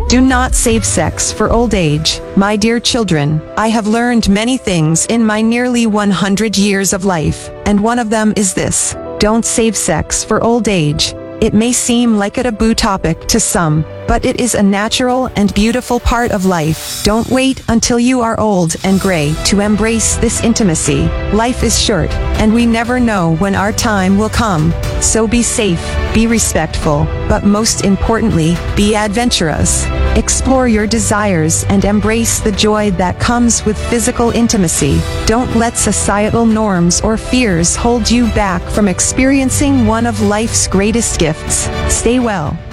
Do not save sex for old age. My dear children, I have learned many things in my nearly 100 years of life, and one of them is this: don't save sex for old age. It may seem like a taboo topic to some, but it is a natural and beautiful part of life. Don't wait until you are old and gray to embrace this intimacy. Life is short, and we never know when our time will come. So be safe, be respectful, but most importantly, be adventurous. Explore your desires and embrace the joy that comes with physical intimacy. Don't let societal norms or fears hold you back from experiencing one of life's greatest gifts. Stay well.